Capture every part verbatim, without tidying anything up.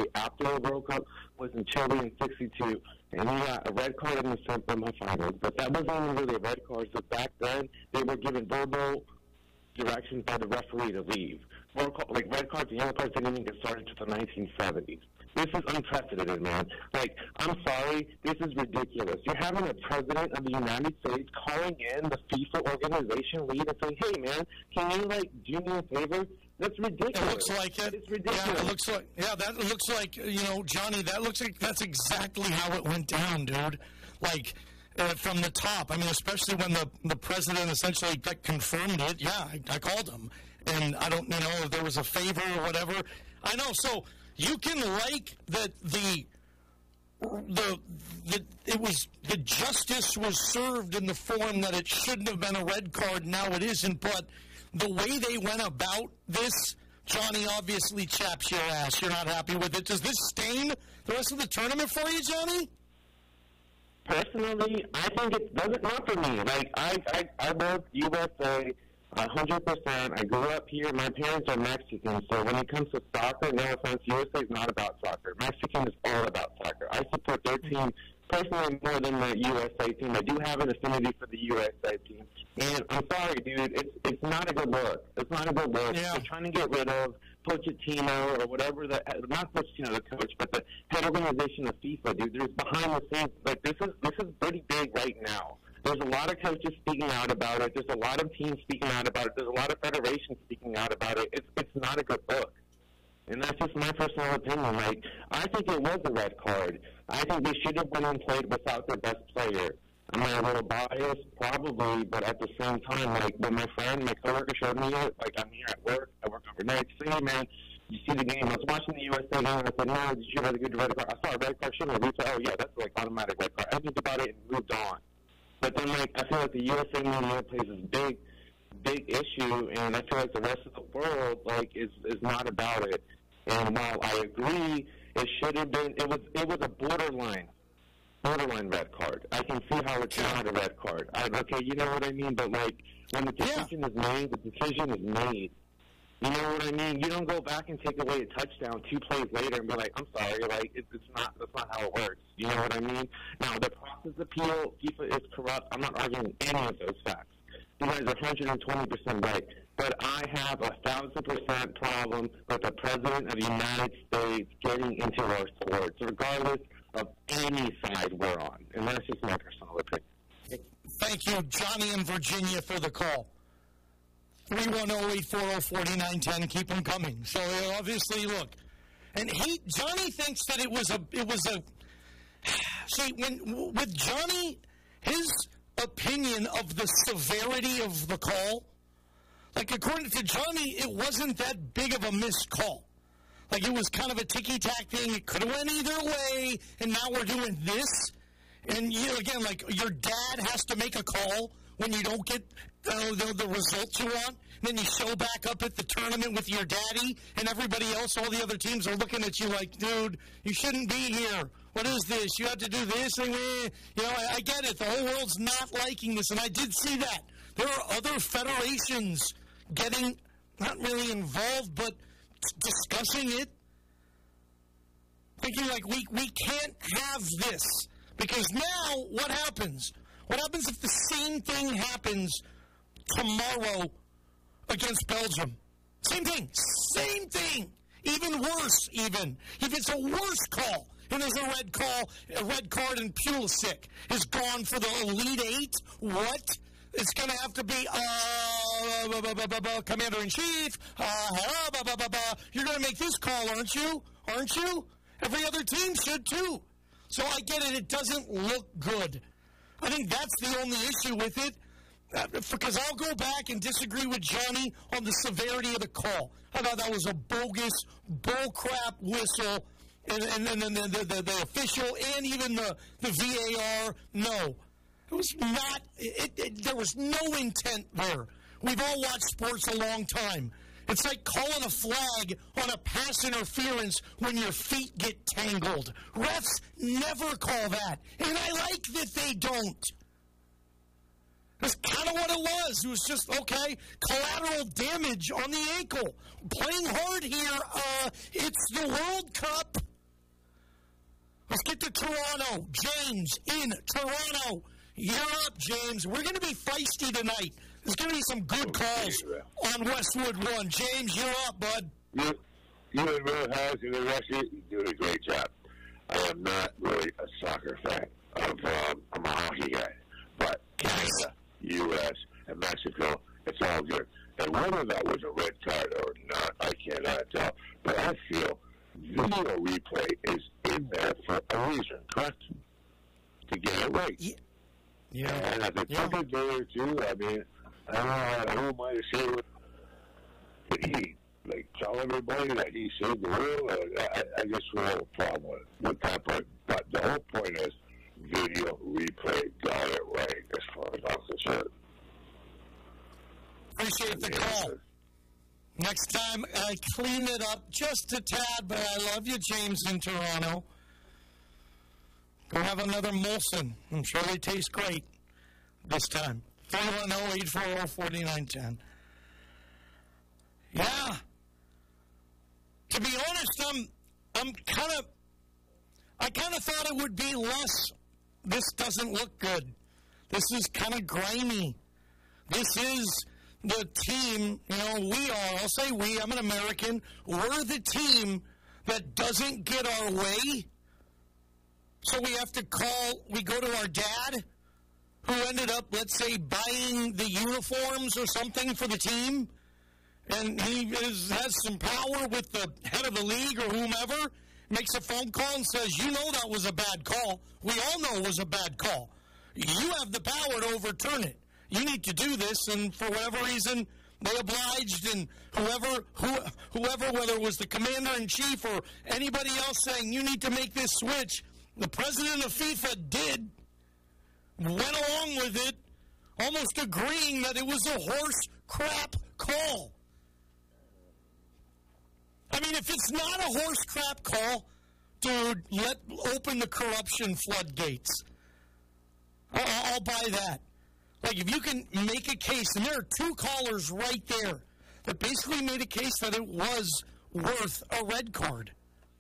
after the World Cup was in Chile in sixty-two, and he got a red card in the semifinals. But that wasn't even really a red card. So back then, they were given verbal directions by the referee to leave. Like red cards and yellow cards didn't even get started until the nineteen seventies. This is unprecedented, man. Like, I'm sorry, this is ridiculous. You're having a president of the United States calling in the FIFA organization lead and saying, hey, man, can you, like, do me a favor? That's ridiculous. It looks like it. It's ridiculous. Yeah, it looks like, yeah, that looks like, you know, Johnny, that looks like that's exactly how it went down, dude. Like, uh, from the top. I mean, especially when the, the president essentially like, confirmed it. Yeah, I, I called him. And I don't, you know, if there was a favor or whatever. I know, so you can like that the, the, the, it was, the justice was served in the form that it shouldn't have been a red card, now it isn't, but the way they went about this, Johnny, obviously chaps your ass. You're not happy with it. Does this stain the rest of the tournament for you, Johnny? Personally, I think it doesn't, not for me. Like, I, I, I love U S A one hundred percent. I grew up here. My parents are Mexican, so when it comes to soccer, no offense, U S A is not about soccer. Mexican is all about soccer. I support their team personally more than the U S A team. I do have an affinity for the U S A team. And I'm sorry, dude, it's it's not a good look. It's not a good look. Yeah. They're trying to get rid of Pochettino or whatever, the not Pochettino, the coach, but the head organization of FIFA, dude. There's behind the scenes, like, this is this is pretty big right now. There's a lot of coaches speaking out about it. There's a lot of teams speaking out about it. There's a lot of federations speaking out about it. It's it's not a good look. And that's just my personal opinion. Like, I think it was a red card. I think they should have went and played without their best player. Am I a little biased? Probably, but at the same time, like, when my friend, my coworker showed me it, like, I'm here at work, I work overnight, say, hey, man, you see the game. I was watching the U S A game, and I said, no, did you have a good red card? I saw a red card, shouldn't I? Oh, yeah, that's, like, automatic red card. I think about it and moved on. But then, like, I feel like the U S A media plays this big, big issue, and I feel like the rest of the world, like, is is not about it. And while I agree, it should have been, it was it was a borderline, borderline red card. I can see how it's not a red card. I, okay, you know what I mean? But, like, when the decision yeah. is made, the decision is made. You know what I mean? You don't go back and take away a touchdown two plays later and be like, I'm sorry, like, it, it's not, that's not how it works. You know what I mean? Now, the process appeal, FIFA is corrupt. I'm not arguing any of those facts. You guys are one hundred twenty percent right. But I have a one thousand percent problem with the President of the United States getting into our sports, regardless of any side we're on. And that's just my personal opinion. Thank you, Johnny in Virginia, for the call. three one zero, eight four zero, four nine one zero. Keep them coming. So, obviously, look. And he, Johnny thinks that it was a, it was a, see, when, with Johnny, his opinion of the severity of the call, like, according to Johnny, it wasn't that big of a missed call. Like, it was kind of a ticky-tack thing. It could have went either way, and now we're doing this. And, you know, again, like, your dad has to make a call when you don't get uh, the, the results you want. Then you show back up at the tournament with your daddy, and everybody else, all the other teams are looking at you like, dude, you shouldn't be here. What is this? You have to do this. And, eh. You know, I, I get it. The whole world's not liking this, and I did see that. There are other federations getting not really involved, but discussing it. Thinking like, we, we can't have this. Because now, what happens? What happens if the same thing happens tomorrow against Belgium? Same thing. Same thing. Even worse, even. If it's a worse call, and there's a red call, a red card, and Pulisic is gone for the Elite Eight, what? It's going to have to be, uh, blah, blah, blah, blah, blah, Commander-in-Chief, uh, blah, blah, blah, blah. You're going to make this call, aren't you? Aren't you? Every other team should, too. So I get it. It doesn't look good. I think that's the only issue with it, uh, because I'll go back and disagree with Johnny on the severity of the call. I thought that was a bogus, bullcrap whistle, and, and, and, and the, the, the official and even the, the V A R, no. It was not, it, it, there was no intent there. We've all watched sports a long time. It's like calling a flag on a pass interference when your feet get tangled. Refs never call that. And I like that they don't. That's kind of what it was. It was just, okay, collateral damage on the ankle. Playing hard here, uh, it's the World Cup. to Toronto. James in Toronto. You're up, James. We're going to be feisty tonight. There's going to be some good calls on Westwood One. James, you're up, bud. You, you and Will House and the rest of you, you're doing a great job. I am not really a soccer fan. I'm, um, I'm a hockey guy. But Canada, U S, and Mexico, it's all good. And whether that was a red card or not, I cannot tell. But I feel video replay is in there for a reason, correct? To get it right. Yeah. Yeah. And if it took a day or two, I mean, I don't know, who am I to say what he, like, tell everybody that he saved the world? I, I just don't have a problem with, with that part. But the whole point is video replay got it right as far as I'm concerned. Appreciate the call. Next time, I clean it up just a tad, but I love you, James, in Toronto. Go have another Molson. I'm sure they taste great this time. three one zero, eight four zero, four nine one zero. Yeah. To be honest, I'm I'm kind of I kind of thought it would be less. This doesn't look good. This is kind of grimy. This is the team, you know, we are, I'll say we, I'm an American, we're the team that doesn't get our way. So we have to call, we go to our dad, who ended up, let's say, buying the uniforms or something for the team, and he is, has some power with the head of the league or whomever, makes a phone call and says, you know that was a bad call. We all know it was a bad call. You have the power to overturn it. You need to do this, and for whatever reason, they obliged, and whoever, who, whoever, whether it was the commander-in-chief or anybody else saying, you need to make this switch, the president of FIFA did, went along with it, almost agreeing that it was a horse crap call. I mean, if it's not a horse crap call, dude, let open the corruption floodgates. I'll, I'll buy that. Like, if you can make a case, and there are two callers right there that basically made a case that it was worth a red card.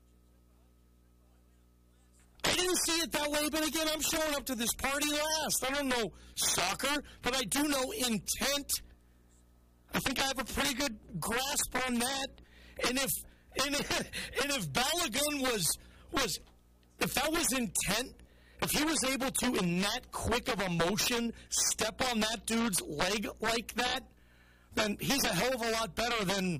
I didn't see it that way, but again, I'm showing up to this party last. I don't know soccer, but I do know intent. I think I have a pretty good grasp on that. And if and if, and if Balogun was was if that was intent, if he was able to, in that quick of a motion, step on that dude's leg like that, then he's a hell of a lot better than,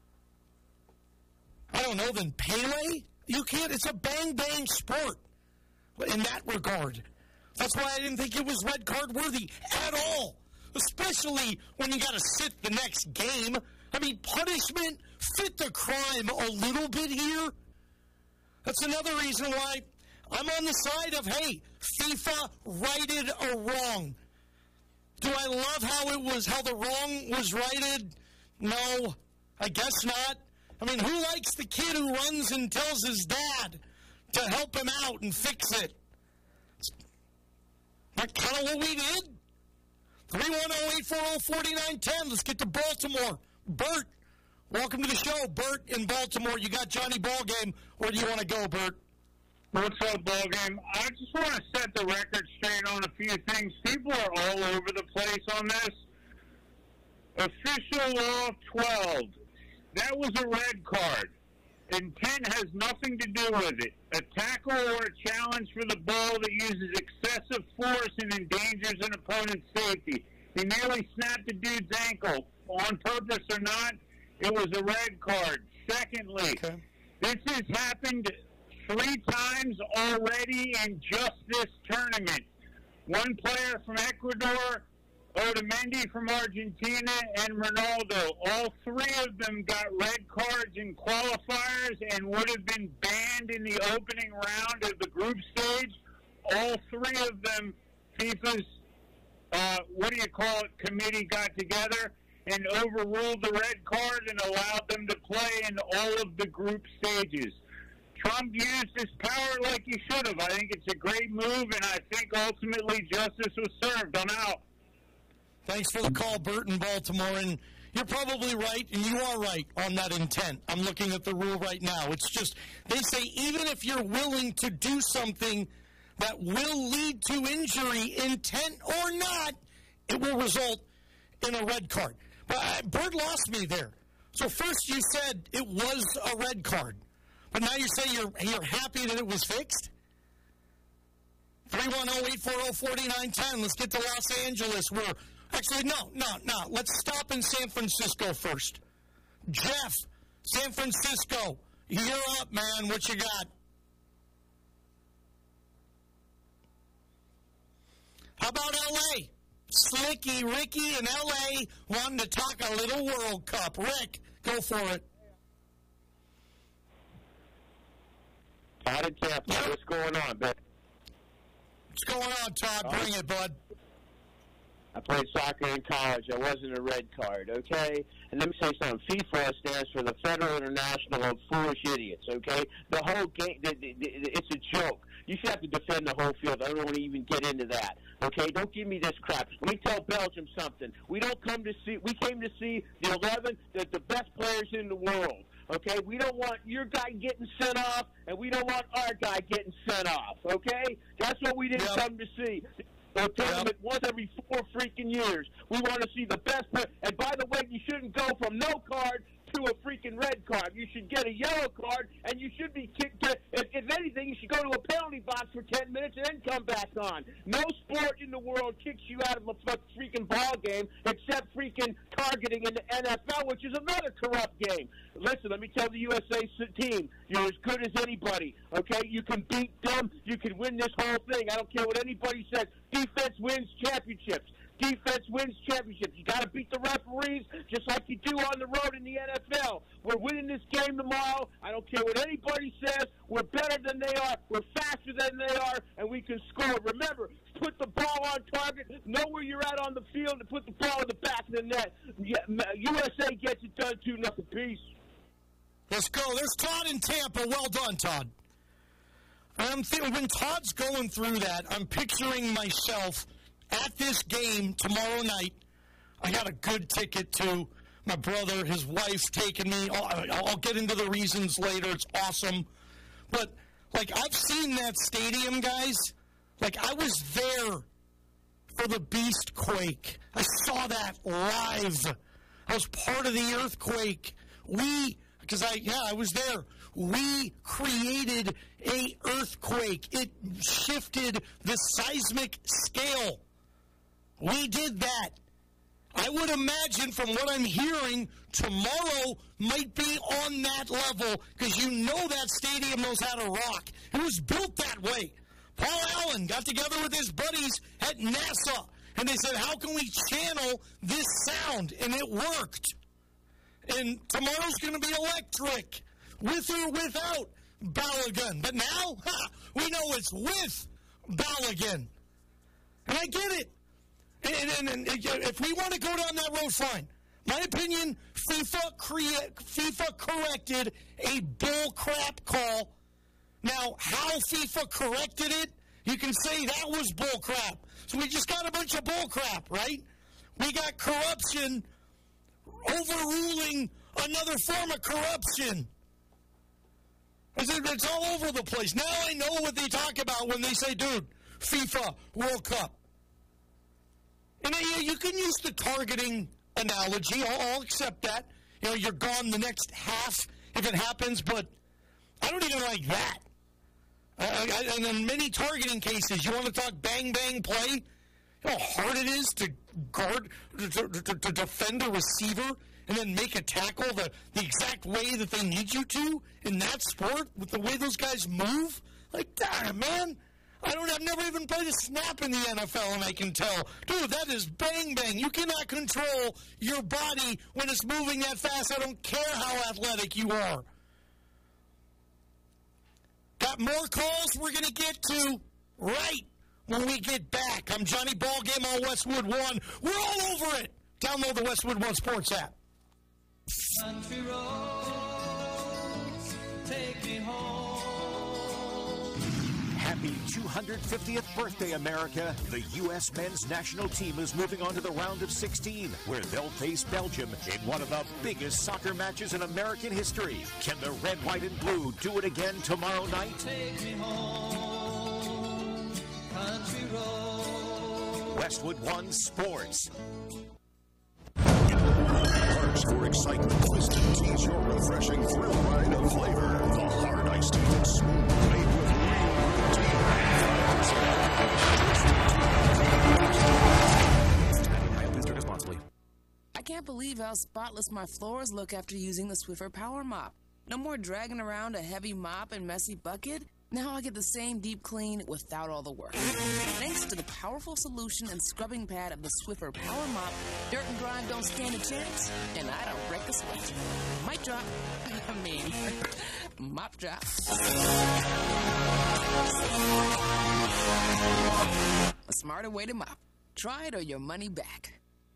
I don't know, than Pele. You can't, it's a bang-bang sport in that regard. That's why I didn't think it was red card worthy at all, especially when you got to sit the next game. I mean, punishment fit the crime a little bit here. That's another reason why I'm on the side of, hey, FIFA righted a wrong. Do I love how it was, how the wrong was righted? No, I guess not. I mean, who likes the kid who runs and tells his dad to help him out and fix it? That's kind of what we did. three one zero, eight four zero, four nine one zero. Let's get to Baltimore. Bert, welcome to the show. Bert in Baltimore. You got Johnny Ballgame. Where do you want to go, Bert? What's up, Ballgame? I just want to set the record straight on a few things. People are all over the place on this. Official Law twelve. That was a red card. Intent has nothing to do with it. A tackle or a challenge for the ball that uses excessive force and endangers an opponent's safety. He merely snapped the dude's ankle. On purpose or not, it was a red card. Secondly, okay. This has happened three times already in just this tournament. One player from Ecuador, Otamendi from Argentina, and Ronaldo. All three of them got red cards in qualifiers and would have been banned in the opening round of the group stage. All three of them, FIFA's, uh, what do you call it, committee got together and overruled the red card and allowed them to play in all of the group stages. Trump used his power like he should have. I think it's a great move, and I think ultimately justice was served. I'm out. Thanks for the call, Bert in Baltimore. And you're probably right, and you are right on that intent. I'm looking at the rule right now. It's just, they say even if you're willing to do something that will lead to injury, intent or not, it will result in a red card. But uh, Bird lost me there. So first you said it was a red card, but now you say you're you're happy that it was fixed? three one zero, eight four zero, four nine one zero. Let's get to Los Angeles. Where Actually, no, no, no. Let's stop in San Francisco first. Jeff, San Francisco, you're up, man. What you got? How about L A? Slicky Ricky in L A wanting to talk a little World Cup. Rick, go for it. Todd and Tampa, what's going on, Ben? What's going on, Todd? Bring it, bud. I played soccer in college. I wasn't a red card, okay? And let me say something. FIFA stands for the Federal International of Foolish Idiots, okay? The whole game, the, the, the, it's a joke. You should have to defend the whole field. I don't want to even get into that, okay? Don't give me this crap. Let me tell Belgium something. We don't come to see, we came to see the eleven, the, the best players in the world, okay? We don't want your guy getting sent off, and we don't want our guy getting sent off, okay? That's what we didn't yep. come to see. The tournament yep. once every four freaking years. We want to see the best player. And by the way, you shouldn't go from no card to a freaking red card. You should get a yellow card, and you should be kicked. If, if anything, you should go to a penalty box for ten minutes and then come back on. No sport in the world kicks you out of a freaking ball game except freaking targeting in the N F L, which is another corrupt game. Listen, let me tell the U S A team, you're as good as anybody, okay? You can beat them. You can win this whole thing. I don't care what anybody says. Defense wins championships. Defense wins championships. You got to beat the referees just like you do on the road in the N F L. We're winning this game tomorrow. I don't care what anybody says. We're better than they are. We're faster than they are, and we can score. Remember, put the ball on target. Know where you're at on the field, and put the ball in the back of the net. U S A gets it done two nothing. Peace. Let's go. There's Todd in Tampa. Well done, Todd. I'm thinking when Todd's going through that, I'm picturing myself at this game tomorrow night. I got a good ticket to my brother, his wife taking me. I'll, I'll get into the reasons later. It's awesome. But, like, I've seen that stadium, guys. Like, I was there for the Beast Quake. I saw that live. I was part of the earthquake. We, because I, yeah, I was there. We created a earthquake. It shifted the seismic scale. We did that. I would imagine from what I'm hearing, tomorrow might be on that level because you know that stadium knows how to rock. It was built that way. Paul Allen got together with his buddies at NASA, and they said, how can we channel this sound? And it worked. And tomorrow's going to be electric, with or without Balogun. But now, ha, we know it's with Balogun. And I get it. And, and, and, and if we want to go down that road, fine. My opinion, FIFA, crea- FIFA corrected a bull crap call. Now, how FIFA corrected it, you can say that was bull crap. So we just got a bunch of bull crap, right? We got corruption overruling another form of corruption. It's all over the place. Now I know what they talk about when they say, dude, FIFA World Cup. And you can use the targeting analogy. I'll, I'll accept that. You know, you're gone the next half if it happens, but I don't even like that. Uh, I, and in many targeting cases, you want to talk bang, bang play? You know how hard it is to guard, to, to, to defend a receiver and then make a tackle the, the exact way that they need you to in that sport with the way those guys move? Like, damn, man. I don't. I've never even played a snap in the N F L, and I can tell, dude, that is bang bang. You cannot control your body when it's moving that fast. I don't care how athletic you are. Got more calls we're gonna get to right when we get back. I'm Johnny Ballgame on Westwood One. We're all over it. Download the Westwood One Sports app. Country roads, take me home. Happy two hundred fiftieth birthday, America. The U S men's national team is moving on to the round of sixteen, where they'll face Belgium in one of the biggest soccer matches in American history. Can the red, white, and blue do it again tomorrow night? Take me home, country road. Westwood One Sports. Hearts for excitement. Twisted Tea is your refreshing thrill ride of flavor. The hard iced tea that's smooth, made with real root tea. Drink responsibly. I can't believe how spotless my floors look after using the Swiffer Power Mop. No more dragging around a heavy mop and messy bucket. Now I get the same deep clean without all the work. Thanks to the powerful solution and scrubbing pad of the Swiffer Power Mop, dirt and grime don't stand a chance, and I don't break a sweat. Mic drop. I mean, mop drop. A smarter way to mop. Try it or your money back.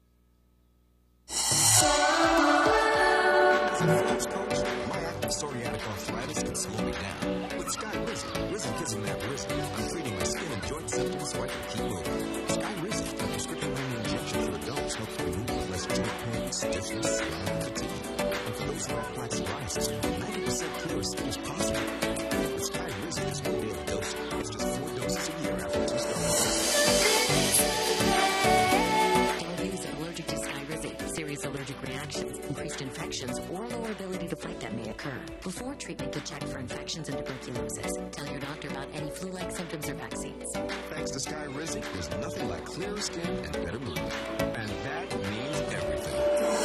Performance coach, my active psoriatic arthritis can slow me down. With Sky Risen, Risen kissing that Risen, I'm treating my skin and joint symptoms so I can keep moving. Sky Risen, a prescription only injection for adults, helps remove less joint pain, stiffness, swelling, and fatigue. And for those who have plaque psoriasis, ninety percent clearer skin is possible. With Sky Risen, there's no daily dose. It's just four doses a year after two starts. Allergies are allergic to Sky Risen. Serious allergic reactions, increased infections, or lower ability to fight them may occur. Before treatment, to check for infections and tuberculosis. Tell your doctor about any flu-like symptoms or vaccines. Thanks to Sky Risen, there's nothing like clearer skin and better mood. And that means everything.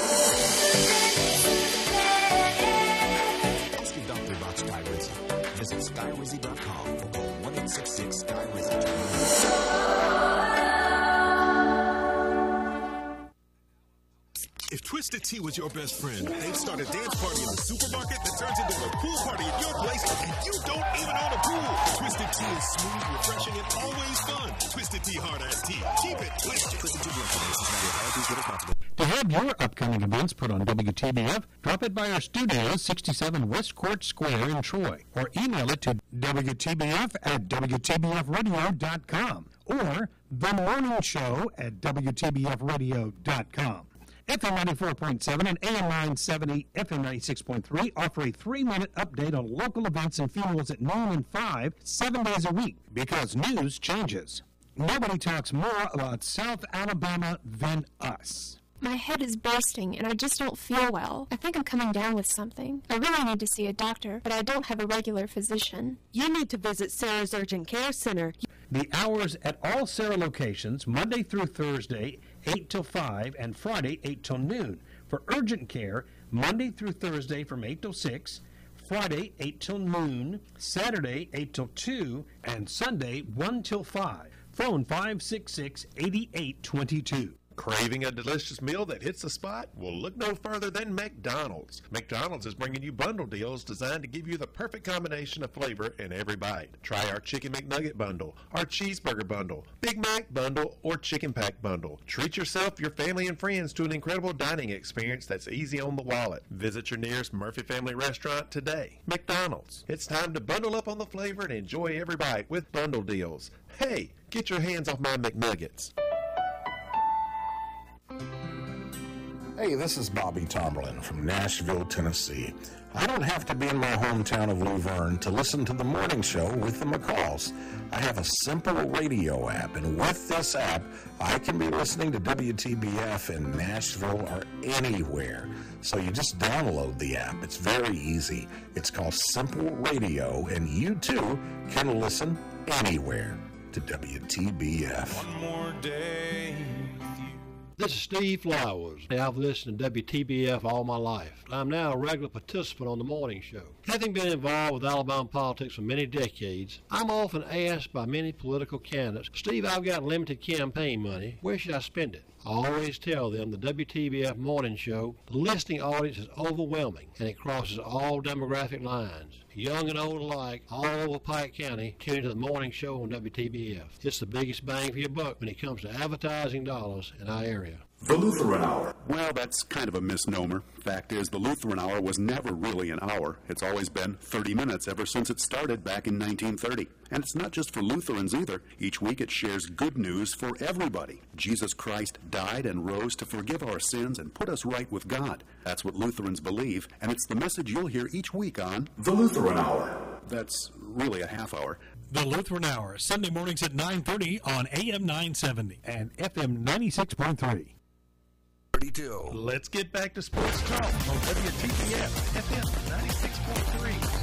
Ask your doctor about Sky Risen. Visit sky rizzy dot com or call one eight six six Sky Rizzy. If Twisted Tea was your best friend, they'd start a dance party in the supermarket that turns into a pool party at your place, and you don't even own a pool. Twisted Tea is smooth, refreshing, and always fun. Twisted Tea hard ass tea. Keep it twisted. Twisted Tea is To have your upcoming events put on W T B F, drop it by our studios, sixty-seven West Court Square in Troy, or email it to W T B F at W T B F radio dot com or The Morning Show at W T B F radio dot com. F M ninety-four point seven and A M nine seventy, F M ninety-six point three offer a three-minute update on local events and funerals at noon and five, seven days a week, because news changes. Nobody talks more about South Alabama than us. My head is bursting, and I just don't feel well. I think I'm coming down with something. I really need to see a doctor, but I don't have a regular physician. You need to visit Sarah's Urgent Care Center. The hours at all Sarah locations, Monday through Thursday, eight till five, and Friday, eight till noon. For urgent care, Monday through Thursday from eight till six, Friday, eight till noon, Saturday, eight till two, and Sunday, one till five. Phone five six six, eight eight two two. Craving a delicious meal that hits the spot? Well, look no further than McDonald's. McDonald's is bringing you bundle deals designed to give you the perfect combination of flavor in every bite. Try our Chicken McNugget bundle, our Cheeseburger bundle, Big Mac bundle, or Chicken Pack bundle. Treat yourself, your family, and friends to an incredible dining experience that's easy on the wallet. Visit your nearest Murphy Family restaurant today. McDonald's. It's time to bundle up on the flavor and enjoy every bite with bundle deals. Hey, get your hands off my McNuggets. Hey, this is Bobby Tomberlin from Nashville, Tennessee. I don't have to be in my hometown of Luverne to listen to the morning show with the McCalls. I have a simple radio app, and with this app, I can be listening to W T B F in Nashville or anywhere. So you just download the app. It's very easy. It's called Simple Radio, and you too can listen anywhere to W T B F. One more day. This is Steve Flowers. I've listened to W T B F all my life. I'm now a regular participant on the morning show. Having been involved with Alabama politics for many decades, I'm often asked by many political candidates, Steve, I've got limited campaign money. Where should I spend it? I always tell them the W T B F morning show, the listening audience is overwhelming, and it crosses all demographic lines. Young and old alike, all over Pike County, tune to the morning show on W T B F. It's the biggest bang for your buck when it comes to advertising dollars in our area. The Lutheran Hour. Well, that's kind of a misnomer. Fact is, the Lutheran Hour was never really an hour. It's always been thirty minutes ever since it started back in nineteen thirty. And it's not just for Lutherans either. Each week it shares good news for everybody. Jesus Christ died and rose to forgive our sins and put us right with God. That's what Lutherans believe, and it's the message you'll hear each week on The Lutheran Hour. That's really a half hour. The Lutheran Hour, Sunday mornings at nine thirty on A M nine seventy and F M ninety-six point three. Let's get back to sports talk on W T B F F M ninety-six point three.